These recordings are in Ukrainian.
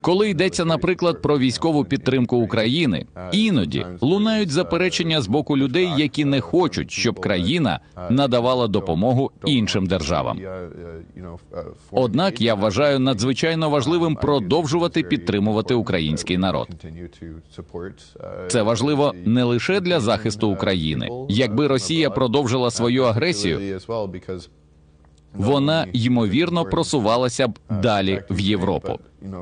Коли йдеться, наприклад, про військову підтримку України, іноді лунають заперечення з боку людей, які не хочуть, щоб країна надавала допомогу іншим державам. Однак я вважаю надзвичайно важливим продовжувати підтримувати український народ. Це важливо не лише для захисту України. Якби Росія продовжила свою агресію, вона, ймовірно, просувалася б далі в Європу.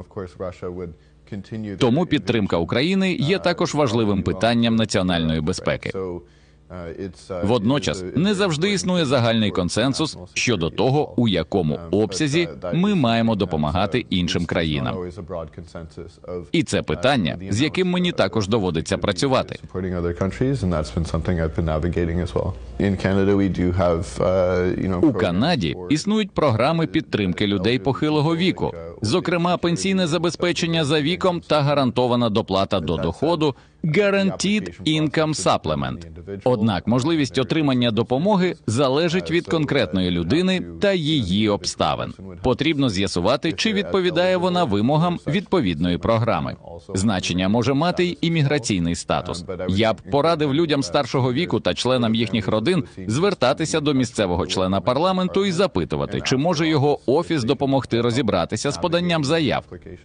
Тому підтримка України є також важливим питанням національної безпеки. Водночас, не завжди існує загальний консенсус щодо того, у якому обсязі ми маємо допомагати іншим країнам. І це питання, з яким мені також доводиться працювати. У Канаді існують програми підтримки людей похилого віку, зокрема пенсійне забезпечення за віком та гарантована доплата до доходу Guaranteed Income Supplement. Однак можливість отримання допомоги залежить від конкретної людини та її обставин. Потрібно з'ясувати, чи відповідає вона вимогам відповідної програми. Значення може мати й імміграційний статус. Я б порадив людям старшого віку та членам їхніх родин звертатися до місцевого члена парламенту і запитувати, чи може його офіс допомогти розібратися з поданням заяв.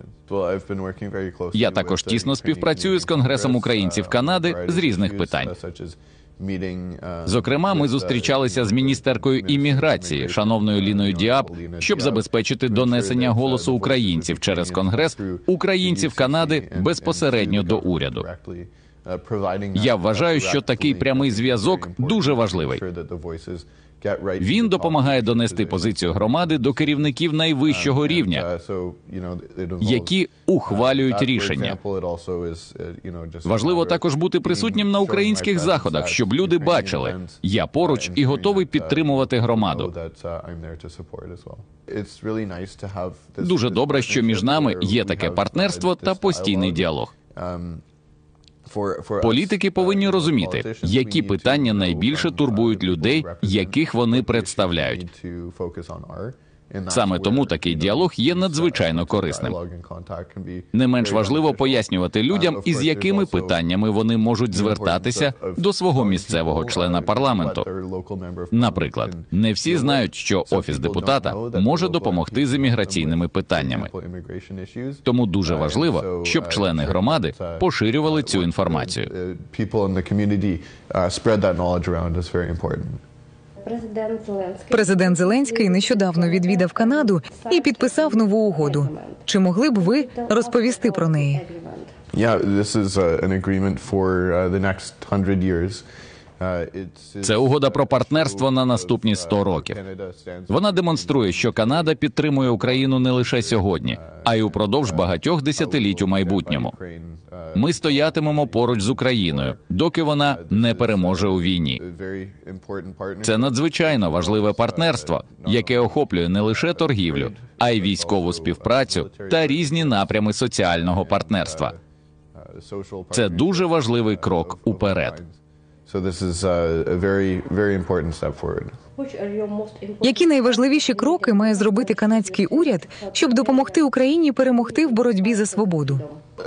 Я також тісно співпрацюю з Конгресом українців Канади з різних питань. Зокрема, ми зустрічалися з міністеркою імміграції, шановною Ліною Діап, щоб забезпечити донесення голосу українців через Конгрес, українців Канади безпосередньо до уряду. Я вважаю, що такий прямий зв'язок дуже важливий. Він допомагає донести позицію громади до керівників найвищого рівня, які ухвалюють рішення. Важливо також бути присутнім на українських заходах, щоб люди бачили, я поруч і готовий підтримувати громаду. Дуже добре, що між нами є таке партнерство та постійний діалог. Політики повинні розуміти, які питання найбільше турбують людей, яких вони представляють. Саме тому такий діалог є надзвичайно корисним. Не менш важливо пояснювати людям, із якими питаннями вони можуть звертатися до свого місцевого члена парламенту. Наприклад, не всі знають, що Офіс депутата може допомогти з імміграційними питаннями. Тому дуже важливо, щоб члени громади поширювали цю інформацію. Президент Зеленський нещодавно відвідав Канаду і підписав нову угоду. Чи могли б ви розповісти про неї? Це угода про партнерство на наступні 100 років. Вона демонструє, що Канада підтримує Україну не лише сьогодні, а й упродовж багатьох десятиліть у майбутньому. Ми стоятимемо поруч з Україною, доки вона не переможе у війні. Це надзвичайно важливе партнерство, яке охоплює не лише торгівлю, а й військову співпрацю та різні напрями соціального партнерства. Це дуже важливий крок уперед. Які найважливіші кроки має зробити канадський уряд, щоб допомогти Україні перемогти в боротьбі за свободу?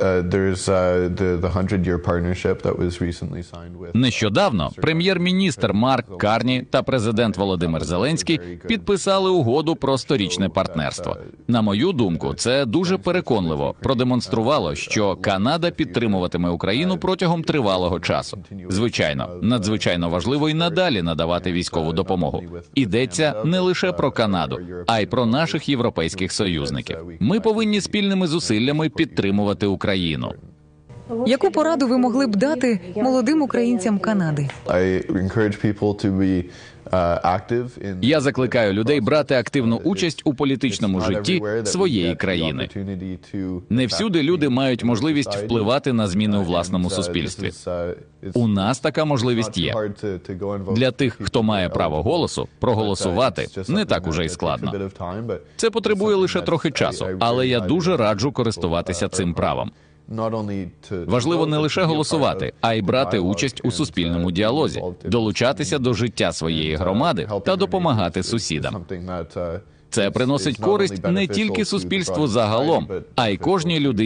Нещодавно прем'єр-міністр Марк Карні та президент Володимир Зеленський підписали угоду про 100-річне партнерство. На мою думку, це дуже переконливо продемонструвало, що Канада підтримуватиме Україну протягом тривалого часу. Звичайно, надзвичайно важливо й надалі надавати військову допомогу. Йдеться не лише про Канаду, а й про наших європейських союзників. Ми повинні спільними зусиллями підтримувати Україну. Яку пораду ви могли б дати молодим українцям Канади? Я закликаю людей брати активну участь у політичному житті своєї країни. Не всюди люди мають можливість впливати на зміни у власному суспільстві. У нас така можливість є. Для тих, хто має право голосу, проголосувати не так уже й складно. Це потребує лише трохи часу, але я дуже раджу користуватися цим правом. Важливо не лише голосувати, а й брати участь у суспільному діалозі, долучатися до життя своєї громади та допомагати сусідам. Це приносить користь не тільки суспільству загалом, а й кожній людині